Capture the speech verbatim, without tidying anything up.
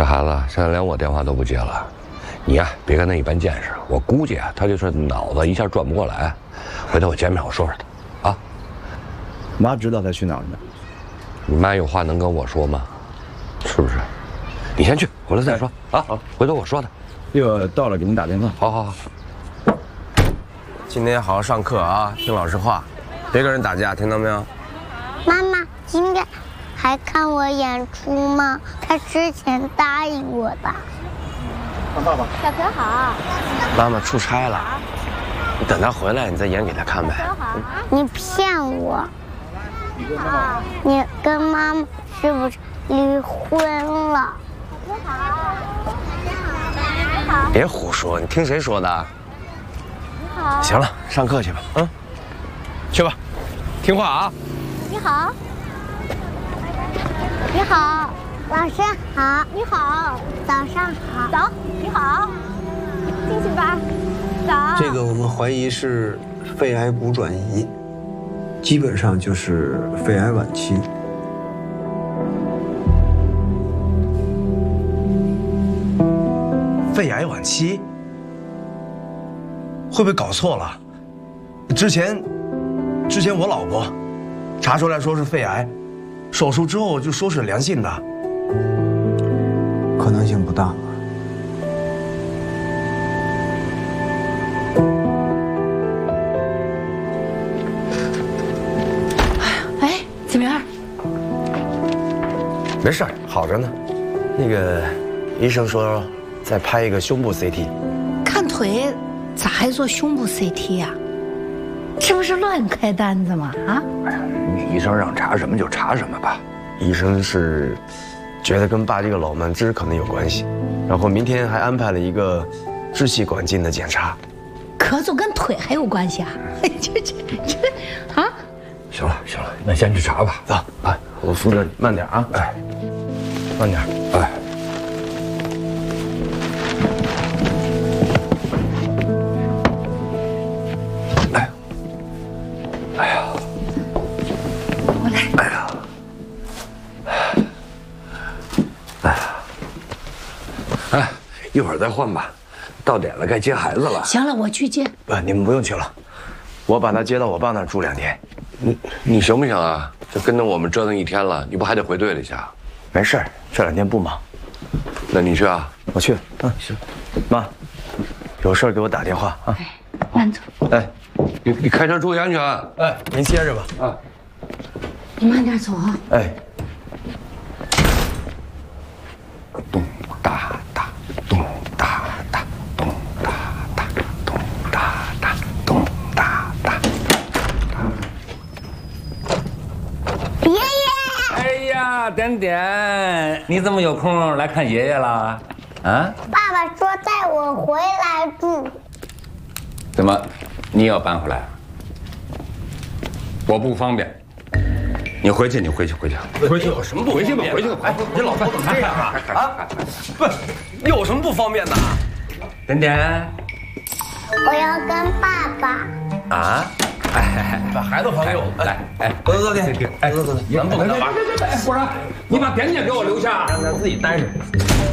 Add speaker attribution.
Speaker 1: 这孩子现在连我电话都不接了，你呀、啊、别跟他一般见识，我估计啊他就是脑子一下转不过来。回头我见面我说说他，啊。
Speaker 2: 妈知道他去哪儿呢？
Speaker 1: 你妈有话能跟我说吗？是不是？你先去，回来再说啊。好，回头我说他。
Speaker 2: 一会儿到了给您打电话。
Speaker 1: 好好好。
Speaker 3: 今天好好上课啊，听老师话，别跟人打架，听到没有？
Speaker 4: 妈妈，今天还看我演出吗？他之前答应我的。
Speaker 2: 看爸爸。
Speaker 4: 小可好。
Speaker 3: 妈妈出差了，你等她回来，你再演给她看呗。
Speaker 4: 你骗我。你跟妈妈是不是离婚了？
Speaker 3: 别胡说，你听谁说的？行了，上课去吧，嗯，去吧，听话啊。
Speaker 4: 你好。你好，老师好。你好，早上好。走，你好，进去吧。走。
Speaker 5: 这个我们怀疑是肺癌骨转移，基本上就是肺癌晚期。
Speaker 6: 肺癌晚期？会不会搞错了？之前，之前我老婆查出来说是肺癌，手术之后就说是良性的，
Speaker 5: 可能性不大。
Speaker 7: 哎，怎么样？
Speaker 3: 没事儿，好着呢。那个医生说再拍一个胸部 C T。
Speaker 7: 看腿。咋还做胸部 C T 呀、啊？这不是乱开单子吗？啊！
Speaker 1: 哎呀，你医生让查什么就查什么吧。
Speaker 3: 医生是觉得跟爸这个老慢支可能有关系，然后明天还安排了一个支气管镜的检查。
Speaker 7: 咳嗽跟腿还有关系啊？这这这啊！
Speaker 1: 行了行了，那先去查吧。
Speaker 3: 走，哎，我扶着你，慢点啊！哎，慢点，哎。
Speaker 1: 哎，一会儿再换吧，到点了该接孩子了。
Speaker 7: 行了，我去接。
Speaker 3: 不，你们不用去了，我把他接到我爸那儿住两天。
Speaker 1: 你你行不行啊？这跟着我们折腾一天了，你不还得回队里去啊？
Speaker 3: 没事儿，这两天不忙。
Speaker 1: 那你去啊？
Speaker 3: 我去。嗯，行。妈，有事儿给我打电话啊。
Speaker 7: 哎，慢走。
Speaker 3: 哎，
Speaker 1: 你你开车注意安全。
Speaker 3: 哎，您歇着吧。
Speaker 1: 啊，
Speaker 7: 你慢点走啊。
Speaker 3: 哎。
Speaker 1: 咚哒哒，咚哒哒，咚哒哒，咚哒哒，咚哒哒。
Speaker 4: 爷爷！
Speaker 8: 哎呀，点点，你怎么有空来看爷爷了？啊？
Speaker 4: 爸爸说带我回来住。
Speaker 8: 怎么，你也要搬回来？我不方便。你回去，你回去，回去，
Speaker 3: 回去有什么不
Speaker 8: 回去吧，回去吧。哎，
Speaker 3: 你老婆怎么这样啊？啊，不是，有什么不方便的？
Speaker 8: 点点，
Speaker 4: 我要跟爸爸。
Speaker 8: 啊？哎，
Speaker 3: 把孩子还给我，
Speaker 8: 来，哎，
Speaker 3: 走走走，哎，走走走，咱不跟他玩。
Speaker 8: 不然你把点点给我留下，
Speaker 3: 让他自己待着。